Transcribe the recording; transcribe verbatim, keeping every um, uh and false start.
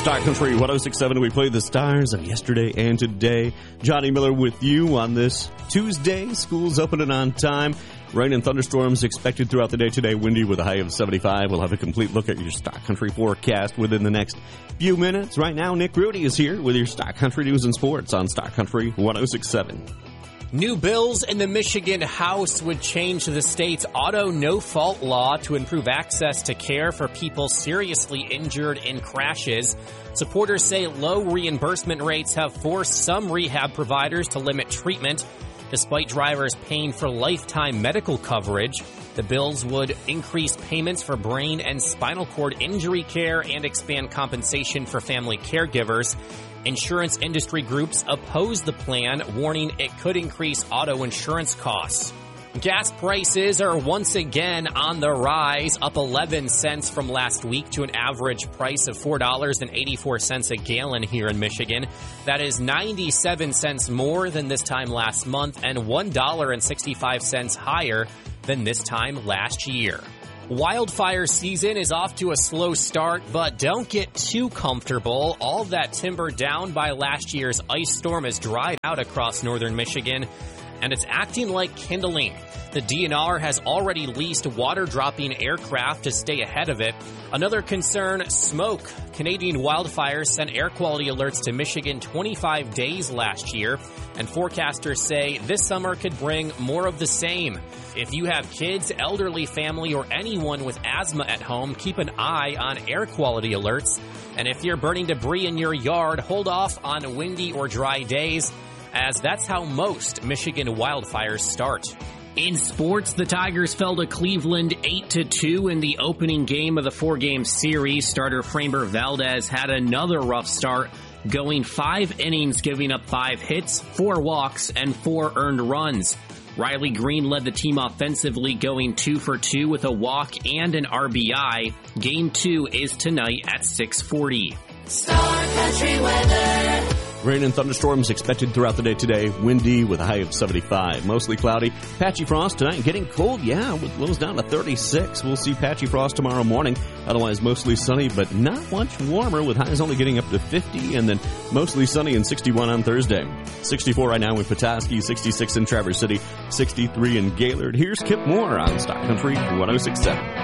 Stock Country one oh six point seven. We play the stars of yesterday and today. Johnny Miller with you on this Tuesday. School's opening on time. Rain and thunderstorms expected throughout the day today. Windy with a high of seventy-five. We'll have a complete look at your Stock Country forecast within the next few minutes. Right now, Nick Rudy is here with your Stock Country news and sports on Stock Country one oh six point seven. New bills in the Michigan House would change the state's auto no-fault law to improve access to care for people seriously injured in crashes. Supporters say low reimbursement rates have forced some rehab providers to limit treatment, despite drivers paying for lifetime medical coverage. The bills would increase payments for brain and spinal cord injury care and expand compensation for family caregivers. Insurance industry groups oppose the plan, warning it could increase auto insurance costs. Gas prices are once again on the rise, up eleven cents from last week to an average price of four dollars and eighty-four cents a gallon here in Michigan. That is ninety-seven cents more than this time last month and one dollar and sixty-five cents higher than this time last year. Wildfire season is off to a slow start, but don't get too comfortable. All of that timber down by last year's ice storm has dried out across northern Michigan, and it's acting like kindling. The D N R has already leased water-dropping aircraft to stay ahead of it. Another concern, smoke. Canadian wildfires sent air quality alerts to Michigan twenty-five days last year, and forecasters say this summer could bring more of the same. If you have kids, elderly family, or anyone with asthma at home, keep an eye on air quality alerts. And if you're burning debris in your yard, hold off on windy or dry days, as that's how most Michigan wildfires start. In sports, the Tigers fell to Cleveland eight to two in the opening game of the four-game series. Starter Framber Valdez had another rough start, going five innings, giving up five hits, four walks, and four earned runs. Riley Green led the team offensively, going two for two with a walk and an R B I. Game two is tonight at six forty. Star Country weather. Rain and thunderstorms expected throughout the day today. Windy with a high of seventy-five. Mostly cloudy. Patchy frost tonight. Getting cold, yeah, with lows down to thirty-six. We'll see patchy frost tomorrow morning. Otherwise, mostly sunny, but not much warmer, with highs only getting up to fifty, and then mostly sunny and sixty-one on Thursday. sixty-four right now in Petoskey, sixty-six in Traverse City, sixty-three in Gaylord. Here's Kip Moore on Stock Country one oh six point seven.